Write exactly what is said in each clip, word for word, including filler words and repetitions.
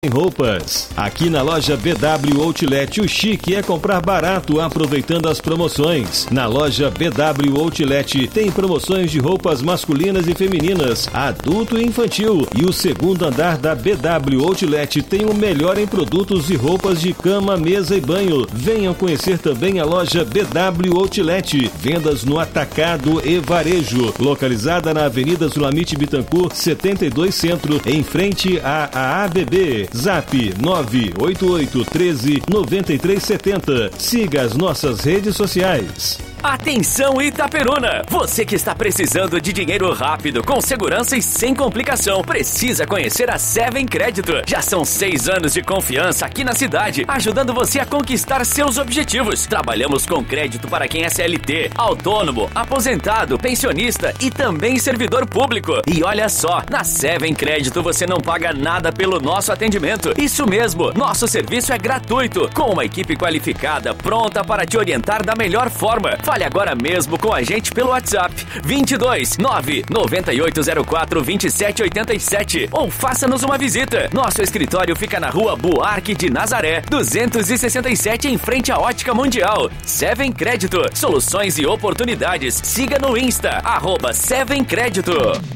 Em roupas. Aqui na loja B W Outlet, o chique é comprar barato aproveitando as promoções. Na loja B W Outlet tem promoções de roupas masculinas e femininas, adulto e infantil. E o segundo andar da B W Outlet tem o melhor em produtos e roupas de cama, mesa e banho. Venham conhecer também a loja B W Outlet. Vendas no atacado e varejo. Localizada na Avenida Zulamite Bittencourt, setenta e dois Centro, em frente à A A B B. Zap nove oito oito um três nove três sete zero. Siga as nossas redes sociais. Atenção Itaperuna! Você que está precisando de dinheiro rápido, com segurança e sem complicação, precisa conhecer a Seven Crédito. Já são seis anos de confiança aqui na cidade, ajudando você a conquistar seus objetivos. Trabalhamos com crédito para quem é C L T, autônomo, aposentado, pensionista e também servidor público. E olha só, na Seven Crédito você não paga nada pelo nosso atendimento. Isso mesmo, nosso serviço é gratuito, com uma equipe qualificada, pronta para te orientar da melhor forma. Fale agora mesmo com a gente pelo WhatsApp vinte e dois nove nove oito zero quatro vinte e sete oitenta e sete ou faça-nos uma visita. Nosso escritório fica na rua Buarque de Nazaré, duzentos e sessenta e sete, em frente à Ótica Mundial. Seven Crédito, soluções e oportunidades. Siga no Insta, arroba Seven Crédito.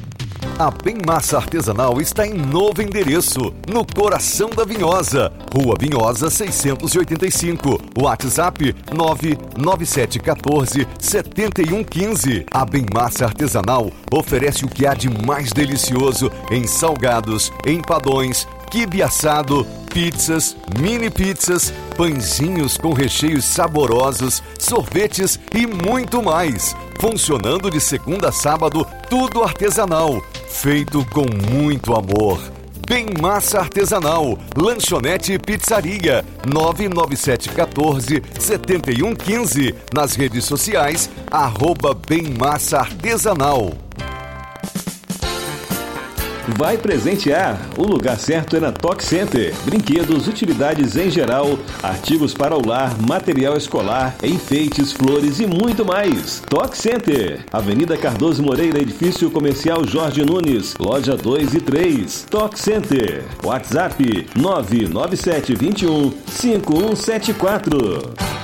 A Bem Massa Artesanal está em novo endereço, no coração da Vinhosa, Rua Vinhosa seiscentos e oitenta e cinco, WhatsApp nove nove sete um quatro sete um um cinco. A Bem Massa Artesanal oferece o que há de mais delicioso em salgados, empadões, quibe assado, pizzas, mini pizzas, pãezinhos com recheios saborosos, sorvetes e muito mais. Funcionando de segunda a sábado, tudo artesanal, feito com muito amor. Bem Massa Artesanal, lanchonete e pizzaria, nove nove sete um quatro sete um um cinco. Nas redes sociais, arroba Bem Massa Artesanal. Vai presentear? O lugar certo é na Toque Center. Brinquedos, utilidades em geral, artigos para o lar, material escolar, enfeites, flores e muito mais. Toque Center, Avenida Cardoso Moreira, edifício comercial Jorge Nunes, loja dois e três. Toque Center, WhatsApp nove nove sete dois um cinco um sete quatro.